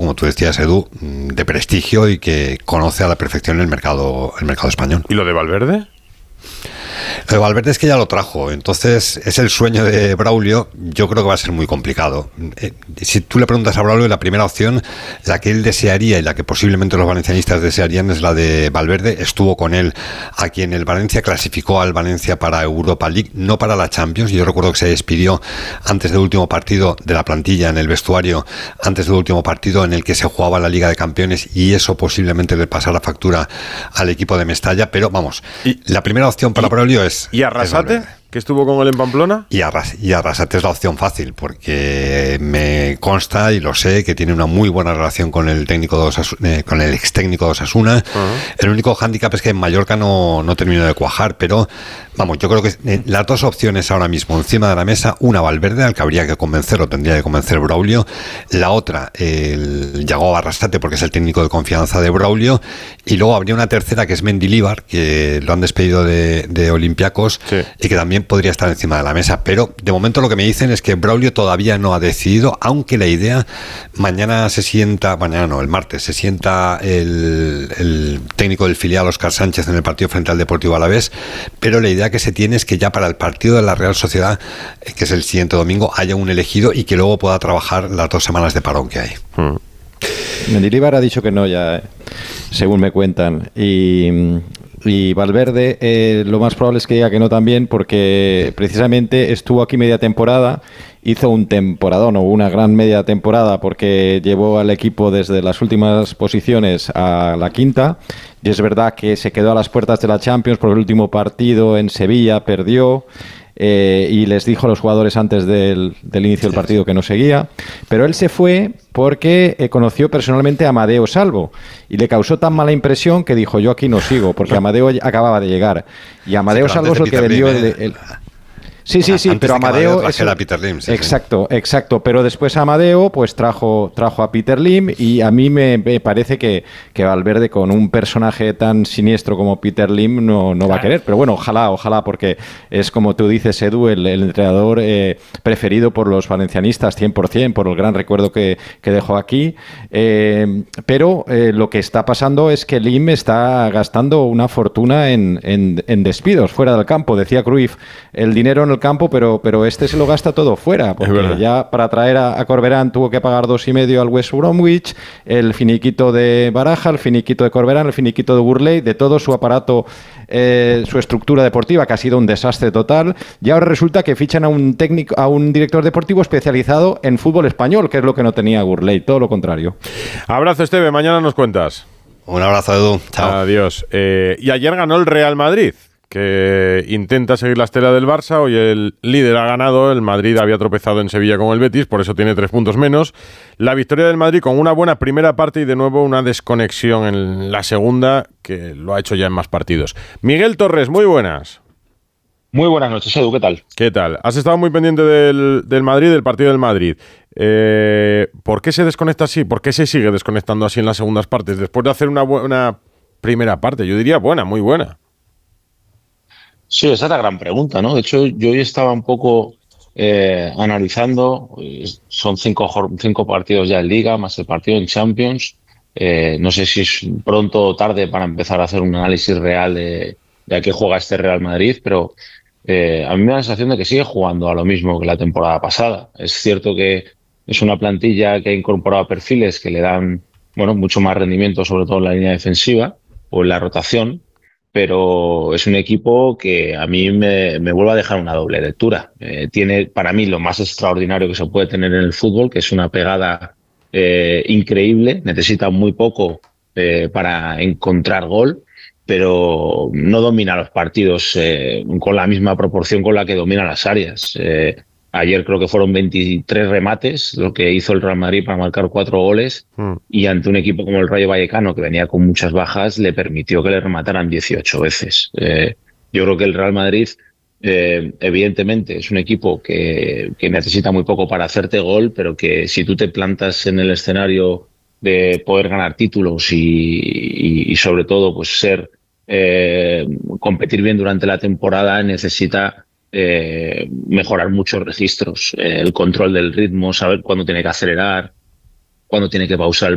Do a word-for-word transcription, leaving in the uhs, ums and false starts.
como tú decías, Edu, de prestigio y que conoce a la perfección el mercado, el mercado español. ¿Y lo de Valverde? Lo de Valverde es que ya lo trajo, entonces es el sueño de Braulio. Yo creo que va a ser muy complicado. Eh, si tú le preguntas a Braulio, la primera opción, la que él desearía y la que posiblemente los valencianistas desearían, es la de Valverde. Estuvo con él aquí en el Valencia, clasificó al Valencia para Europa League, no para la Champions. Yo recuerdo que se despidió antes del último partido de la plantilla en el vestuario, antes del último partido en el que se jugaba la Liga de Campeones, y eso posiblemente le pasara factura al equipo de Mestalla. Pero vamos, y, la primera opción para y, Braulio es... ¿Y Arrasate, que estuvo con él en Pamplona? Y, Arras, y Arrasate es la opción fácil, porque me consta y lo sé que tiene una muy buena relación con el técnico de Osasuna, eh, con el ex técnico de Osasuna. Uh-huh. El único hándicap es que en Mallorca no, no terminó de cuajar, pero vamos, yo creo que eh, las dos opciones ahora mismo encima de la mesa, una Valverde, al que habría que convencer o tendría que convencer Braulio, la otra el Yago Arrasate, porque es el técnico de confianza de Braulio, y luego habría una tercera que es Mendilibar, que lo han despedido de, de Olympiacos, sí, y que también podría estar encima de la mesa. Pero de momento lo que me dicen es que Braulio todavía no ha decidido, aunque la idea, mañana se sienta, mañana no, el martes, se sienta el, el técnico del filial, Óscar Sánchez, en el partido frente al Deportivo Alavés, pero la idea que se tiene es que ya para el partido de la Real Sociedad, que es el siguiente domingo, haya un elegido y que luego pueda trabajar las dos semanas de parón que hay. Hmm. Mendilibar ha dicho que no ya, eh, según me cuentan, y... Y Valverde, eh, lo más probable es que diga que no también, porque precisamente estuvo aquí media temporada, hizo un temporadón o una gran media temporada, porque llevó al equipo desde las últimas posiciones a la quinta, y es verdad que se quedó a las puertas de la Champions porque el último partido en Sevilla perdió. Eh, y les dijo a los jugadores antes del, del inicio del partido que no seguía, pero él se fue porque eh, conoció personalmente a Amadeo Salvo y le causó tan mala impresión que dijo: yo aquí no sigo, porque Amadeo acababa de llegar, y Amadeo sí, Salvo es el que vendió el, el, Sí, sí, sí, antes pero Amadeo... es a Peter Lim, sí, exacto, sí. exacto, pero después Amadeo pues trajo, trajo a Peter Lim, y a mí me, me parece que, que Valverde, con un personaje tan siniestro como Peter Lim, no, no va a querer, pero bueno, ojalá, ojalá, porque es, como tú dices, Edu, el, el entrenador eh, preferido por los valencianistas, cien por ciento, por el gran recuerdo que, que dejó aquí, eh, pero eh, lo que está pasando es que Lim está gastando una fortuna en, en, en despidos fuera del campo. Decía Cruyff, el dinero en el campo, pero, pero este se lo gasta todo fuera, porque ya para traer a, a Corberán tuvo que pagar dos y medio al West Bromwich, el finiquito de Baraja, el finiquito de Corberán, el finiquito de Burley, de todo su aparato, eh, su estructura deportiva, que ha sido un desastre total, y ahora resulta que fichan a un técnico, a un director deportivo especializado en fútbol español, que es lo que no tenía Burley, todo lo contrario. Abrazo, Esteve, mañana nos cuentas. Un abrazo, Edu. Chao. Adiós. Eh, y ayer ganó el Real Madrid, que intenta seguir la estela del Barça. Hoy el líder ha ganado, el Madrid había tropezado en Sevilla con el Betis, por eso tiene tres puntos menos. La victoria del Madrid con una buena primera parte y de nuevo una desconexión en la segunda, que lo ha hecho ya en más partidos. Miguel Torres, muy buenas. Muy buenas noches, Edu, ¿qué tal? ¿Qué tal? Has estado muy pendiente del, del Madrid, del partido del Madrid. Eh, ¿Por qué se desconecta así? ¿Por qué se sigue desconectando así en las segundas partes? Después de hacer una buena primera parte, yo diría buena, muy buena. Sí, esa es la gran pregunta, ¿no? De hecho, yo hoy estaba un poco eh, analizando, son cinco, cinco partidos ya en Liga, más el partido en Champions. Eh, no sé si es pronto o tarde para empezar a hacer un análisis real de, de a qué juega este Real Madrid, pero eh, a mí me da la sensación de que sigue jugando a lo mismo que la temporada pasada. Es cierto que es una plantilla que ha incorporado perfiles que le dan, bueno, mucho más rendimiento, sobre todo en la línea defensiva o en la rotación, pero es un equipo que a mí me, me vuelve a dejar una doble lectura. Eh, tiene para mí lo más extraordinario que se puede tener en el fútbol, que es una pegada eh, increíble, necesita muy poco eh, para encontrar gol, pero no domina los partidos eh, con la misma proporción con la que domina las áreas. Eh, Ayer creo que fueron veintitrés remates lo que hizo el Real Madrid para marcar cuatro goles, mm. y ante un equipo como el Rayo Vallecano, que venía con muchas bajas, le permitió que le remataran dieciocho veces. Eh, yo creo que el Real Madrid, eh, evidentemente, es un equipo que, que necesita muy poco para hacerte gol, pero que si tú te plantas en el escenario de poder ganar títulos y, y, y sobre todo pues ser eh, competir bien durante la temporada, necesita Eh, mejorar muchos registros, eh, el control del ritmo, saber cuándo tiene que acelerar, cuándo tiene que pausar el